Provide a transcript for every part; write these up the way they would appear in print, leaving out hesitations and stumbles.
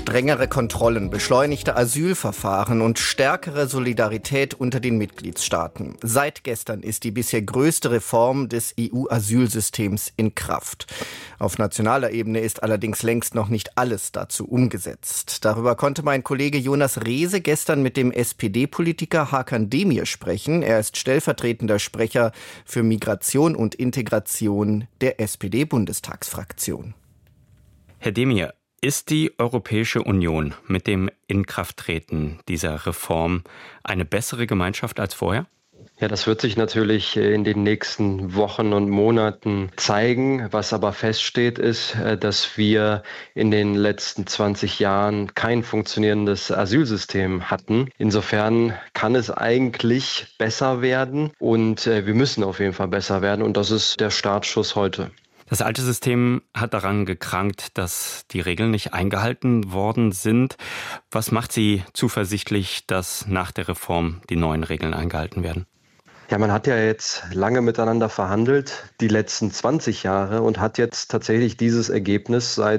Strengere Kontrollen, beschleunigte Asylverfahren und stärkere Solidarität unter den Mitgliedstaaten. Seit gestern ist die bisher größte Reform des EU-Asylsystems in Kraft. Auf nationaler Ebene ist allerdings längst noch nicht alles dazu umgesetzt. Darüber konnte mein Kollege Jonas Rehse gestern mit dem SPD-Politiker Hakan Demir sprechen. Er ist stellvertretender Sprecher für Migration und Integration der SPD-Bundestagsfraktion. Herr Demir, ist die Europäische Union mit dem Inkrafttreten dieser Reform eine bessere Gemeinschaft als vorher? Ja, das wird sich natürlich in den nächsten Wochen und Monaten zeigen. Was aber feststeht, ist, dass wir in den letzten 20 Jahren kein funktionierendes Asylsystem hatten. Insofern kann es eigentlich besser werden und wir müssen auf jeden Fall besser werden und das ist der Startschuss heute. Das alte System hat daran gekrankt, dass die Regeln nicht eingehalten worden sind. Was macht Sie zuversichtlich, dass nach der Reform die neuen Regeln eingehalten werden? Ja, man hat ja jetzt lange miteinander verhandelt, die letzten 20 Jahre und hat jetzt tatsächlich dieses Ergebnis seit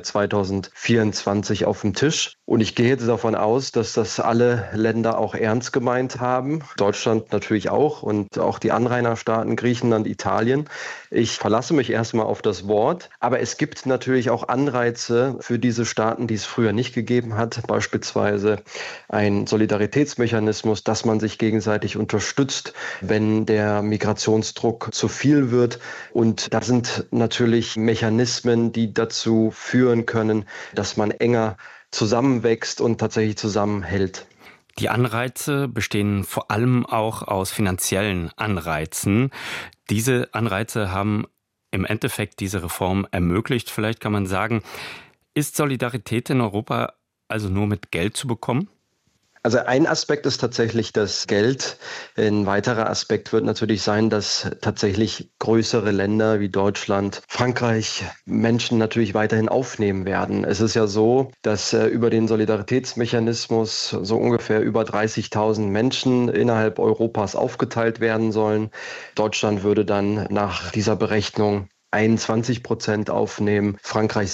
2024 auf dem Tisch. Und ich gehe jetzt davon aus, dass das alle Länder auch ernst gemeint haben. Deutschland natürlich auch und auch die Anrainerstaaten Griechenland, Italien. Ich verlasse mich erstmal auf das Wort. Aber es gibt natürlich auch Anreize für diese Staaten, die es früher nicht gegeben hat. Beispielsweise ein Solidaritätsmechanismus, dass man sich gegenseitig unterstützt, wenn der Migrationsdruck zu viel wird. Und da sind natürlich Mechanismen, die dazu führen können, dass man enger zusammenwächst und tatsächlich zusammenhält. Die Anreize bestehen vor allem auch aus finanziellen Anreizen. Diese Anreize haben im Endeffekt diese Reform ermöglicht. Vielleicht kann man sagen, ist Solidarität in Europa also nur mit Geld zu bekommen? Also ein Aspekt ist tatsächlich das Geld. Ein weiterer Aspekt wird natürlich sein, dass tatsächlich größere Länder wie Deutschland, Frankreich Menschen natürlich weiterhin aufnehmen werden. Es ist ja so, dass über den Solidaritätsmechanismus so ungefähr über 30.000 Menschen innerhalb Europas aufgeteilt werden sollen. Deutschland würde dann nach dieser Berechnung 21% aufnehmen, Frankreich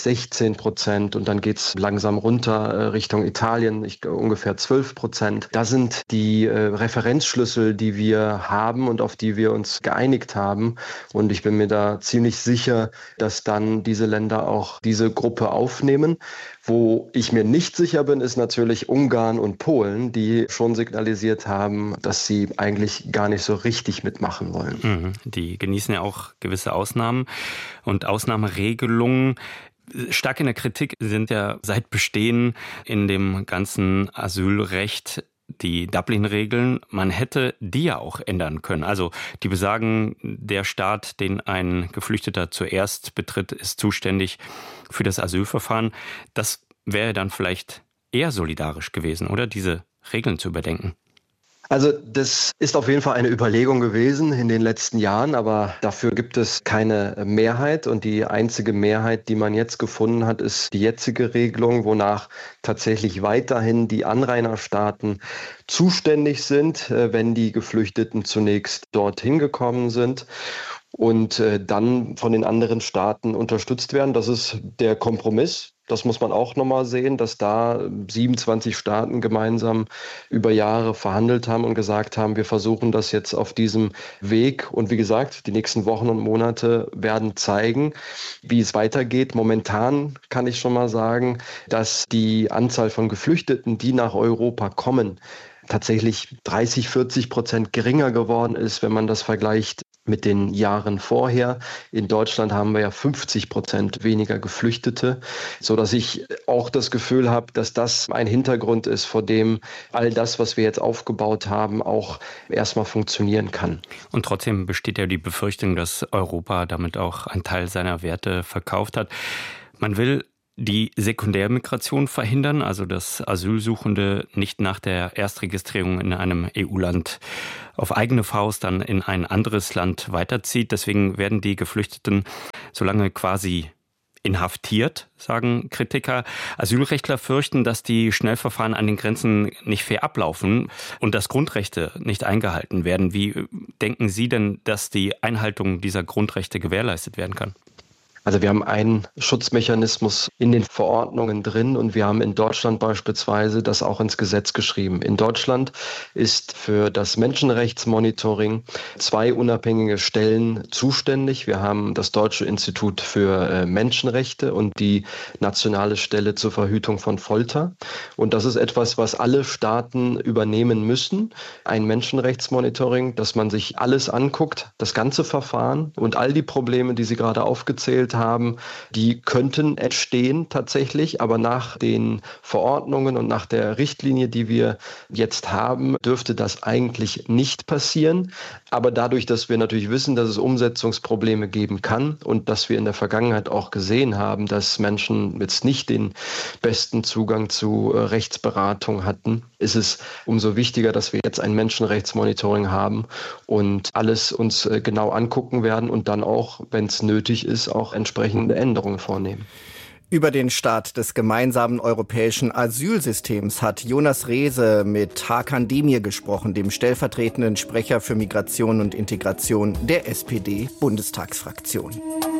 16% und dann geht's langsam runter Richtung Italien, ungefähr 12%. Das sind die Referenzschlüssel, die wir haben und auf die wir uns geeinigt haben. Und ich bin mir da ziemlich sicher, dass dann diese Länder auch diese Gruppe aufnehmen. Wo ich mir nicht sicher bin, ist natürlich Ungarn und Polen, die schon signalisiert haben, dass sie eigentlich gar nicht so richtig mitmachen wollen. Die genießen ja auch gewisse Ausnahmen und Ausnahmeregelungen. Stark in der Kritik sind ja seit Bestehen in dem ganzen Asylrecht die Dublin-Regeln. Man hätte die ja auch ändern können. Also die besagen, der Staat, den ein Geflüchteter zuerst betritt, ist zuständig für das Asylverfahren. Das wäre dann vielleicht eher solidarisch gewesen, oder? Diese Regeln zu überdenken. Also das ist auf jeden Fall eine Überlegung gewesen in den letzten Jahren, aber dafür gibt es keine Mehrheit und die einzige Mehrheit, die man jetzt gefunden hat, ist die jetzige Regelung, wonach tatsächlich weiterhin die Anrainerstaaten zuständig sind, wenn die Geflüchteten zunächst dorthin gekommen sind und dann von den anderen Staaten unterstützt werden. Das ist der Kompromiss. Das muss man auch nochmal sehen, dass da 27 Staaten gemeinsam über Jahre verhandelt haben und gesagt haben, wir versuchen das jetzt auf diesem Weg. Und wie gesagt, die nächsten Wochen und Monate werden zeigen, wie es weitergeht. Momentan kann ich schon mal sagen, dass die Anzahl von Geflüchteten, die nach Europa kommen, tatsächlich 30-40% geringer geworden ist, wenn man das vergleicht mit den Jahren vorher. In Deutschland haben wir ja 50% weniger Geflüchtete, so dass ich auch das Gefühl habe, dass das ein Hintergrund ist, vor dem all das, was wir jetzt aufgebaut haben, auch erstmal funktionieren kann. Und trotzdem besteht ja die Befürchtung, dass Europa damit auch einen Teil seiner Werte verkauft hat. Man will die Sekundärmigration verhindern, also dass Asylsuchende nicht nach der Erstregistrierung in einem EU-Land auf eigene Faust dann in ein anderes Land weiterzieht. Deswegen werden die Geflüchteten so lange quasi inhaftiert, sagen Kritiker. Asylrechtler fürchten, dass die Schnellverfahren an den Grenzen nicht fair ablaufen und dass Grundrechte nicht eingehalten werden. Wie denken Sie denn, dass die Einhaltung dieser Grundrechte gewährleistet werden kann? Also wir haben einen Schutzmechanismus in den Verordnungen drin und wir haben in Deutschland beispielsweise das auch ins Gesetz geschrieben. In Deutschland ist für das Menschenrechtsmonitoring 2 unabhängige Stellen zuständig. Wir haben das Deutsche Institut für Menschenrechte und die Nationale Stelle zur Verhütung von Folter. Und das ist etwas, was alle Staaten übernehmen müssen. Ein Menschenrechtsmonitoring, dass man sich alles anguckt, das ganze Verfahren und all die Probleme, die Sie gerade aufgezählt haben, die könnten entstehen tatsächlich, aber nach den Verordnungen und nach der Richtlinie, die wir jetzt haben, dürfte das eigentlich nicht passieren. Aber dadurch, dass wir natürlich wissen, dass es Umsetzungsprobleme geben kann und dass wir in der Vergangenheit auch gesehen haben, dass Menschen jetzt nicht den besten Zugang zu Rechtsberatung hatten, ist es umso wichtiger, dass wir jetzt ein Menschenrechtsmonitoring haben und alles uns genau angucken werden und dann auch, wenn es nötig ist, auch entsprechende Änderungen vornehmen. Über den Start des gemeinsamen europäischen Asylsystems hat Jonas Rehse mit Hakan Demir gesprochen, dem stellvertretenden Sprecher für Migration und Integration der SPD-Bundestagsfraktion.